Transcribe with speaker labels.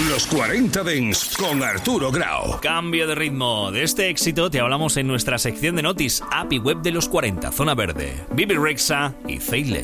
Speaker 1: Los 40 Dents con Arturo Grau.
Speaker 2: Cambio de ritmo. De este éxito te hablamos en nuestra sección de Notis, app y web de los 40, Zona Verde, Bibi Rexha y Zeile.